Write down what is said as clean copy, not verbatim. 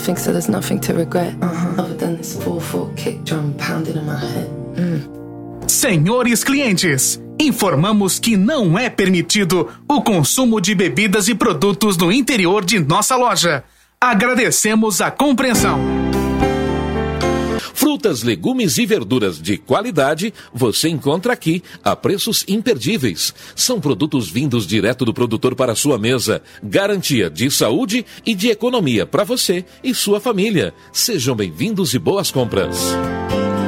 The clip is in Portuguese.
nothing, so there's nothing to regret. Other than this 4/4 kick drum pounding in my head. Senhores clientes, informamos que não é permitido o consumo de bebidas e produtos no interior de nossa loja. Agradecemos a compreensão. Frutas, legumes e verduras de qualidade você encontra aqui a preços imperdíveis. São produtos vindos direto do produtor para a sua mesa. Garantia de saúde e de economia para você e sua família. Sejam bem-vindos e boas compras.